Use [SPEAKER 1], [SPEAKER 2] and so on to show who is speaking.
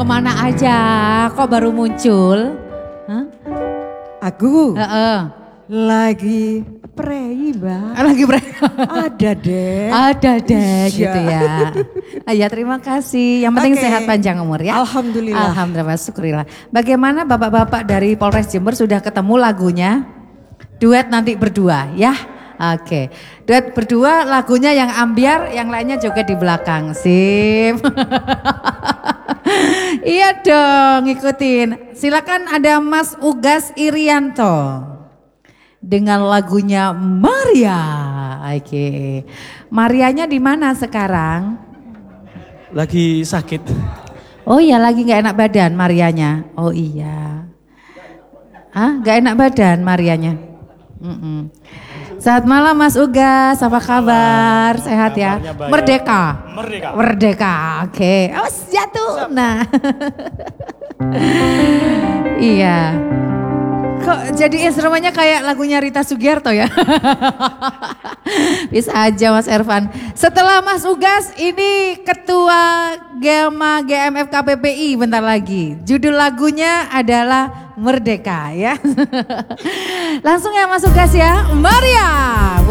[SPEAKER 1] kemana aja? Kok baru muncul? Hah?
[SPEAKER 2] Aku lagi prei, Mbak.
[SPEAKER 1] Lagi pray.
[SPEAKER 2] Ada deh.
[SPEAKER 1] Ada deh
[SPEAKER 2] Iya.
[SPEAKER 1] gitu ya. Ya terima kasih. Yang penting
[SPEAKER 2] Oke.
[SPEAKER 1] sehat panjang umur ya.
[SPEAKER 2] Alhamdulillah.
[SPEAKER 1] Alhamdulillah, syukurillah. Bagaimana bapak-bapak dari Polres Jember sudah ketemu lagunya? Duet nanti berdua ya. Oke, duet berdua lagunya yang ambiar, yang lainnya juga di belakang. Sip. Iya dong, ikutin. Silakan ada Mas Ugas Irianto dengan lagunya Maria. Oke. Marianya di mana sekarang?
[SPEAKER 3] Lagi sakit.
[SPEAKER 1] Oh iya, lagi nggak enak badan Marianya. Oh iya. Nggak enak badan Marianya. Selamat malam Mas Ugas, apa kabar? Sehat ya? Merdeka. Merdeka. Oke. Awas jatuh. Nah. Iya. Kok jadi instrumennya kayak lagunya Rita Sugiarto ya? Bisa aja Mas Ervan. Setelah Mas Ugas, ini Ketua Gema GMF KPPI bentar lagi. Judul lagunya adalah Merdeka ya. Langsung ya Mas Ugas ya, Maria.